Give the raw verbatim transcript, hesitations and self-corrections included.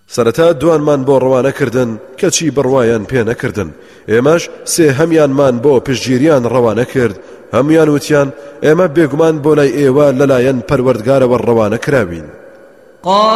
سەرەتا دوانمان بۆ ڕەوانەکردن کەچی بڕوایان پێ نەکردن ئێمەش سێ هەمیانمان بۆ پشتگیریان ڕەوانە کرد هەمویان وتیان ئێمە بێگومان بۆ لای ئێوە لەلایەن پەروەردگارەوە ڕەوانە کراوین.